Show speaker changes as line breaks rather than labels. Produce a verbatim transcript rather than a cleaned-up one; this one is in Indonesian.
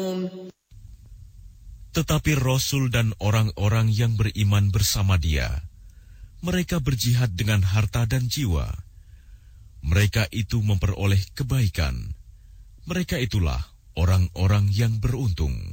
Tetapi Rasul dan orang-orang yang beriman bersama dia, mereka berjihad dengan harta dan jiwa. Mereka itu memperoleh kebaikan. Mereka itulah orang-orang yang beruntung.